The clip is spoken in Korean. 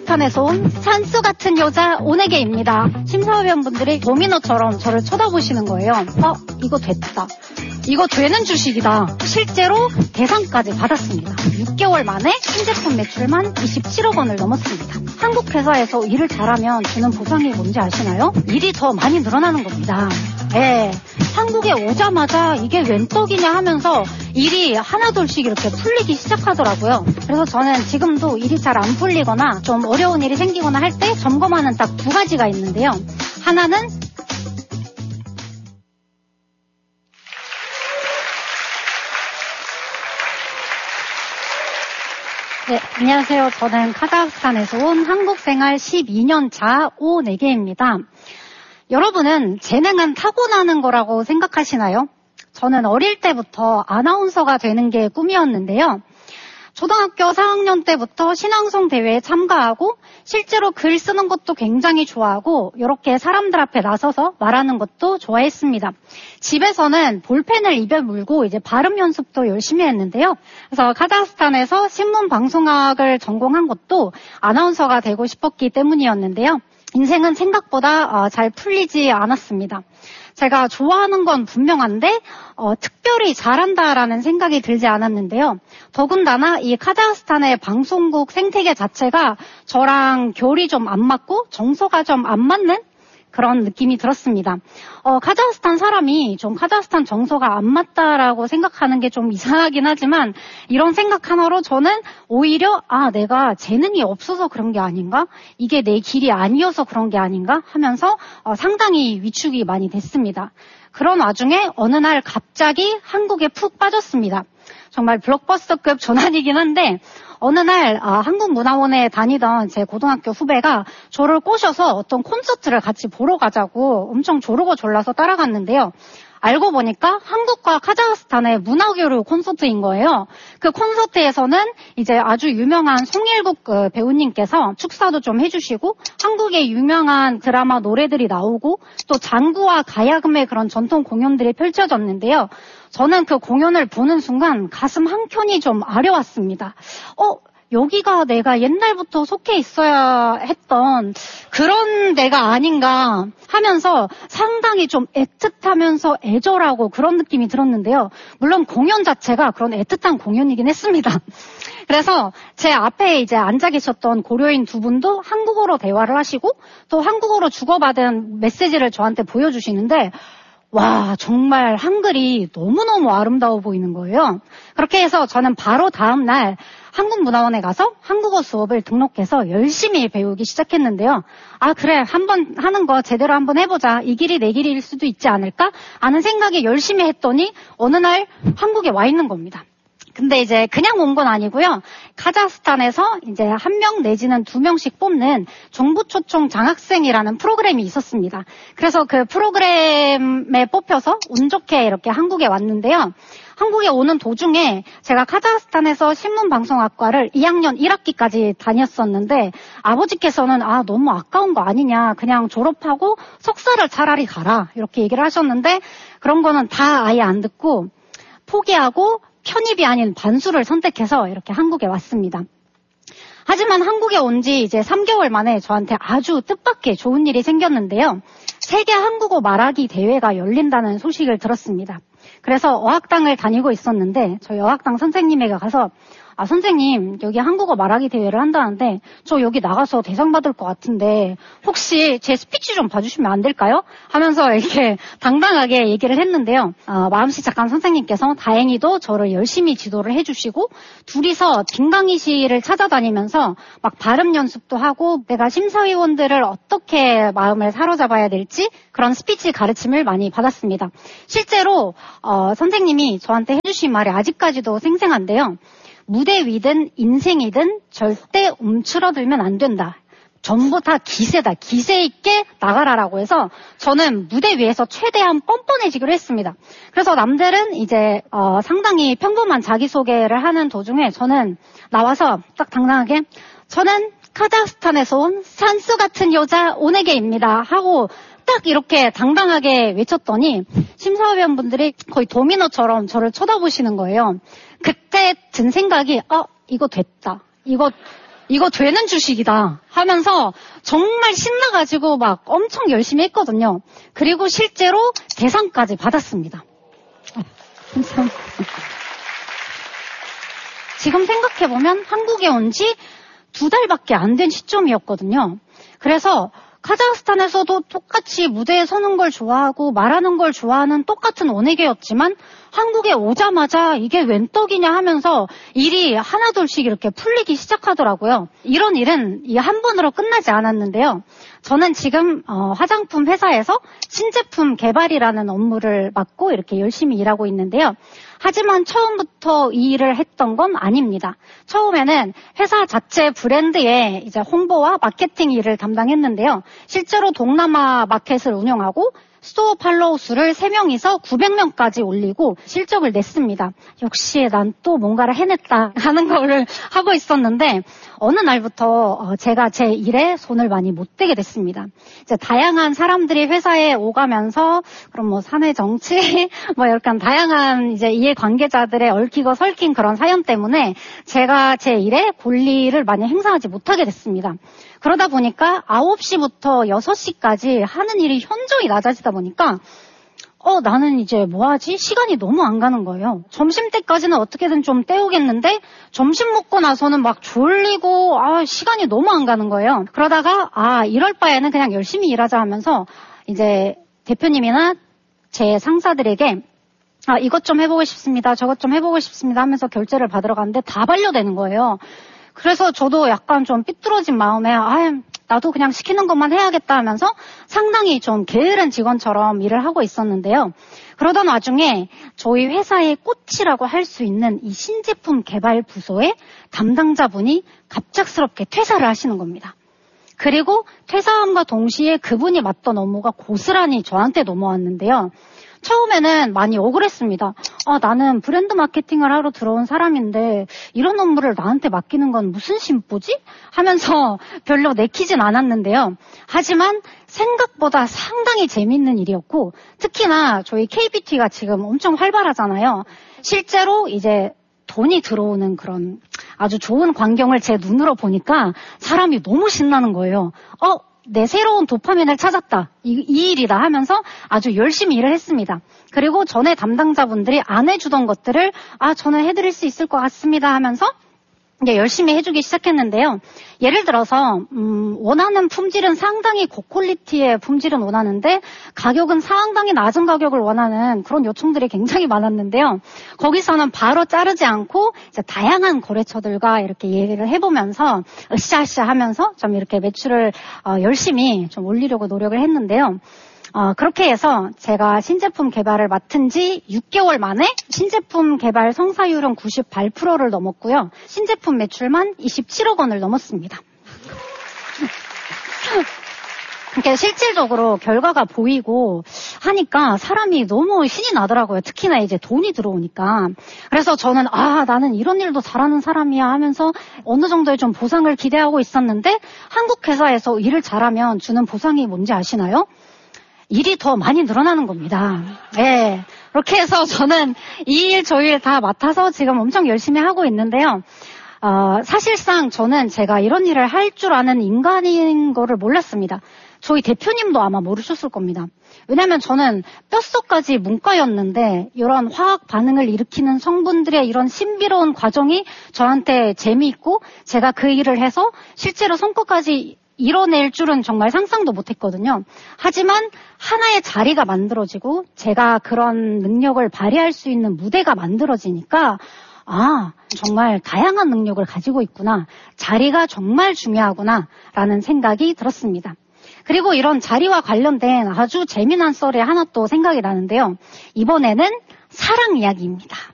카자흐스탄에서 온 산수 같은 여자 오네게입니다. 심사위원분들이 도미노처럼 저를 쳐다보시는 거예요. 이거 됐다. 이거 되는 주식이다. 실제로 대상까지 받았습니다. 6개월 만에 신제품 매출만 27억 원을 넘었습니다. 한국 회사에서 일을 잘하면 주는 보상이 뭔지 아시나요? 일이 더 많이 늘어나는 겁니다. 네, 한국에 오자마자 이게 웬 떡이냐 하면서 일이 하나둘씩 이렇게 풀리기 시작하더라고요. 그래서 저는 지금도 일이 잘 안 풀리거나 좀 어려운 일이 생기거나 할 때 점검하는 딱 두 가지가 있는데요. 하나는 네, 안녕하세요. 저는 카자흐스탄에서 온 한국생활 12년 차 오네게입니다. 여러분은 재능은 타고나는 거라고 생각하시나요? 저는 어릴 때부터 아나운서가 되는 게 꿈이었는데요. 초등학교 4학년 때부터 신앙송 대회에 참가하고 실제로 글 쓰는 것도 굉장히 좋아하고 이렇게 사람들 앞에 나서서 말하는 것도 좋아했습니다. 집에서는 볼펜을 입에 물고 이제 발음 연습도 열심히 했는데요. 그래서 카자흐스탄에서 신문방송학을 전공한 것도 아나운서가 되고 싶었기 때문이었는데요. 인생은 생각보다 잘 풀리지 않았습니다. 제가 좋아하는 건 분명한데 특별히 잘한다라는 생각이 들지 않았는데요. 더군다나 이 카자흐스탄의 방송국 생태계 자체가 저랑 결이 좀 안 맞고 정서가 좀 안 맞는 그런 느낌이 들었습니다. 카자흐스탄 사람이 좀 카자흐스탄 정서가 안 맞다라고 생각하는 게 좀 이상하긴 하지만 이런 생각 하나로 저는 오히려 내가 재능이 없어서 그런 게 아닌가? 이게 내 길이 아니어서 그런 게 아닌가? 하면서 상당히 위축이 많이 됐습니다. 그런 와중에 어느 날 갑자기 한국에 푹 빠졌습니다. 정말 블록버스터급 전환이긴 한데 어느 날 한국문화원에 다니던 제 고등학교 후배가 저를 꼬셔서 어떤 콘서트를 같이 보러 가자고 엄청 조르고 졸라서 따라갔는데요. 알고 보니까 한국과 카자흐스탄의 문화교류 콘서트인 거예요. 그 콘서트에서는 이제 아주 유명한 송일국 배우님께서 축사도 좀 해주시고 한국의 유명한 드라마 노래들이 나오고 또 장구와 가야금의 그런 전통 공연들이 펼쳐졌는데요. 저는 그 공연을 보는 순간 가슴 한켠이 좀 아려왔습니다. 여기가 내가 옛날부터 속해 있어야 했던 그런 데가 아닌가 하면서 상당히 좀 애틋하면서 애절하고 그런 느낌이 들었는데요. 물론 공연 자체가 그런 애틋한 공연이긴 했습니다. 그래서 제 앞에 이제 앉아 계셨던 고려인 두 분도 한국어로 대화를 하시고 또 한국어로 주고받은 메시지를 저한테 보여주시는데 와, 정말 한글이 너무너무 아름다워 보이는 거예요. 그렇게 해서 저는 바로 다음 날 한국문화원에 가서 한국어 수업을 등록해서 열심히 배우기 시작했는데요. 그래, 한번 하는 거 제대로 한번 해보자. 이 길이 내 길일 수도 있지 않을까? 하는 생각에 열심히 했더니 어느 날 한국에 와 있는 겁니다. 근데 이제 그냥 온 건 아니고요. 카자흐스탄에서 이제 1명 내지는 2명씩 뽑는 정부 초청 장학생이라는 프로그램이 있었습니다. 그래서 그 프로그램에 뽑혀서 운 좋게 이렇게 한국에 왔는데요. 한국에 오는 도중에 제가 카자흐스탄에서 신문방송학과를 2학년 1학기까지 다녔었는데 아버지께서는 너무 아까운 거 아니냐. 그냥 졸업하고 석사를 차라리 가라. 이렇게 얘기를 하셨는데 그런 거는 다 아예 안 듣고 포기하고 편입이 아닌 반수를 선택해서 이렇게 한국에 왔습니다. 하지만 한국에 온 지 이제 3개월 만에 저한테 아주 뜻밖의 좋은 일이 생겼는데요. 세계 한국어 말하기 대회가 열린다는 소식을 들었습니다. 그래서 어학당을 다니고 있었는데 저희 어학당 선생님에게 가서 선생님 여기 한국어 말하기 대회를 한다는데 저 여기 나가서 대상 받을 것 같은데 혹시 제 스피치 좀 봐주시면 안 될까요? 하면서 이렇게 당당하게 얘기를 했는데요. 마음씨작한 선생님께서 다행히도 저를 열심히 지도를 해주시고 둘이서 딩강이시를 찾아다니면서 막 발음 연습도 하고 내가 심사위원들을 어떻게 마음을 사로잡아야 될지 그런 스피치 가르침을 많이 받았습니다. 실제로 선생님이 저한테 해주신 말이 아직까지도 생생한데요. 무대 위든 인생이든 절대 움츠러들면 안 된다. 전부 다 기세다. 기세 있게 나가라라고 해서 저는 무대 위에서 최대한 뻔뻔해지기로 했습니다. 그래서 남들은 이제 상당히 평범한 자기소개를 하는 도중에 저는 나와서 딱 당당하게 저는 카자흐스탄에서 온 산수 같은 여자 오네게입니다 하고 딱 이렇게 당당하게 외쳤더니 심사위원분들이 거의 도미노처럼 저를 쳐다보시는 거예요. 그때 든 생각이 이거 됐다. 이거 이거 되는 주식이다 하면서 정말 신나가지고 막 엄청 열심히 했거든요. 그리고 실제로 대상까지 받았습니다. 감사합니다. 지금 생각해보면 한국에 온 지 2달밖에 안 된 시점이었거든요. 그래서 카자흐스탄에서도 똑같이 무대에 서는 걸 좋아하고 말하는 걸 좋아하는 똑같은 온에게였지만 한국에 오자마자 이게 웬 떡이냐 하면서 일이 하나둘씩 이렇게 풀리기 시작하더라고요. 이런 일은 이 한 번으로 끝나지 않았는데요. 저는 지금 화장품 회사에서 신제품 개발이라는 업무를 맡고 이렇게 열심히 일하고 있는데요. 하지만 처음부터 이 일을 했던 건 아닙니다. 처음에는 회사 자체 브랜드의 이제 홍보와 마케팅 일을 담당했는데요. 실제로 동남아 마켓을 운영하고 스토어 팔로우 수를 3명이서 900명까지 올리고 실적을 냈습니다. 역시 난 또 뭔가를 해냈다 하는 거를 하고 있었는데 어느 날부터 제가 제 일에 손을 많이 못 대게 됐습니다. 이제 다양한 사람들이 회사에 오가면서 그럼 뭐 사내 정치 뭐 약간 다양한 이제 이해 관계자들의 얽히고 설킨 그런 사연 때문에 제가 제 일에 권리를 많이 행사하지 못하게 됐습니다. 그러다 보니까 9시부터 6시까지 하는 일이 현저히 낮아지다 보니까 나는 이제 뭐하지? 시간이 너무 안 가는 거예요. 점심때까지는 어떻게든 좀 때우겠는데 점심 먹고 나서는 막 졸리고 시간이 너무 안 가는 거예요. 그러다가 이럴 바에는 그냥 열심히 일하자 하면서 이제 대표님이나 제 상사들에게 이것 좀 해보고 싶습니다. 저것 좀 해보고 싶습니다 하면서 결제를 받으러 갔는데 다 반려되는 거예요. 그래서 저도 약간 좀 삐뚤어진 마음에 나도 그냥 시키는 것만 해야겠다 하면서 상당히 좀 게으른 직원처럼 일을 하고 있었는데요. 그러던 와중에 저희 회사의 꽃이라고 할 수 있는 이 신제품 개발 부서의 담당자분이 갑작스럽게 퇴사를 하시는 겁니다. 그리고 퇴사함과 동시에 그분이 맡던 업무가 고스란히 저한테 넘어왔는데요. 처음에는 많이 억울했습니다. 나는 브랜드 마케팅을 하러 들어온 사람인데 이런 업무를 나한테 맡기는 건 무슨 심보지? 하면서 별로 내키진 않았는데요. 하지만 생각보다 상당히 재밌는 일이었고 특히나 저희 KBT가 지금 엄청 활발하잖아요. 실제로 이제 돈이 들어오는 그런 아주 좋은 광경을 제 눈으로 보니까 사람이 너무 신나는 거예요. 내 새로운 도파민을 찾았다. 이 일이다 하면서 아주 열심히 일을 했습니다. 그리고 전에 담당자분들이 안 해주던 것들을 저는 해드릴 수 있을 것 같습니다 하면서 이제 열심히 해주기 시작했는데요. 예를 들어서 원하는 품질은 상당히 고퀄리티의 품질은 원하는데 가격은 상당히 낮은 가격을 원하는 그런 요청들이 굉장히 많았는데요. 거기서는 바로 자르지 않고 이제 다양한 거래처들과 이렇게 얘기를 해보면서 으쌰으쌰 하면서 좀 이렇게 매출을 열심히 좀 올리려고 노력을 했는데요. 그렇게 해서 제가 신제품 개발을 맡은 지 6개월 만에 신제품 개발 성사율은 98%를 넘었고요. 신제품 매출만 27억 원을 넘었습니다. 그러니까 실질적으로 결과가 보이고 하니까 사람이 너무 신이 나더라고요. 특히나 이제 돈이 들어오니까. 그래서 저는 나는 이런 일도 잘하는 사람이야 하면서 어느 정도의 좀 보상을 기대하고 있었는데 한국 회사에서 일을 잘하면 주는 보상이 뭔지 아시나요? 일이 더 많이 늘어나는 겁니다. 네. 그렇게 해서 저는 이 일 저 일 다 맡아서 지금 엄청 열심히 하고 있는데요. 사실상 저는 제가 이런 일을 할 줄 아는 인간인 거를 몰랐습니다. 저희 대표님도 아마 모르셨을 겁니다. 왜냐하면 저는 뼛속까지 문과였는데 이런 화학 반응을 일으키는 성분들의 이런 신비로운 과정이 저한테 재미있고 제가 그 일을 해서 실제로 성과까지 이뤄낼 줄은 정말 상상도 못했거든요. 하지만 하나의 자리가 만들어지고 제가 그런 능력을 발휘할 수 있는 무대가 만들어지니까 정말 다양한 능력을 가지고 있구나. 자리가 정말 중요하구나 라는 생각이 들었습니다. 그리고 이런 자리와 관련된 아주 재미난 썰이 하나 또 생각이 나는데요. 이번에는 사랑 이야기입니다.